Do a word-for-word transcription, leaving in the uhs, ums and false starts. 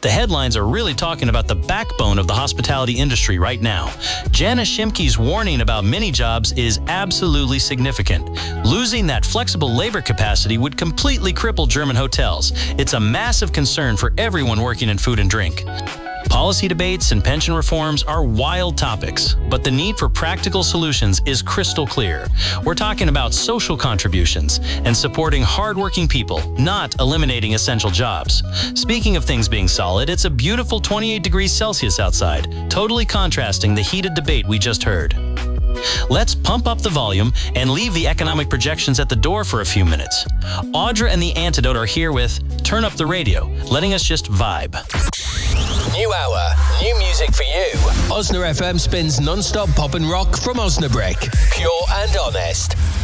The headlines are really talking about the backbone of the hospitality industry right now. Jana Shimke's warning about mini-jobs is absolutely significant. Losing that flexible labor capacity would completely cripple German hotels. It's a massive concern for everyone working in food and drink. Policy debates and pension reforms are wild topics, but the need for practical solutions is crystal clear. We're talking about social contributions and supporting hardworking people, not eliminating essential jobs. Speaking of things being solid, it's a beautiful twenty-eight degrees Celsius outside, totally contrasting the heated debate we just heard. Let's pump up the volume and leave the economic projections at the door for a few minutes. Audra and the Antidote are here with Turn Up the Radio, letting us just vibe. New hour, new music for you. Osna F M spins non-stop pop and rock from Osnabrück. Pure and honest.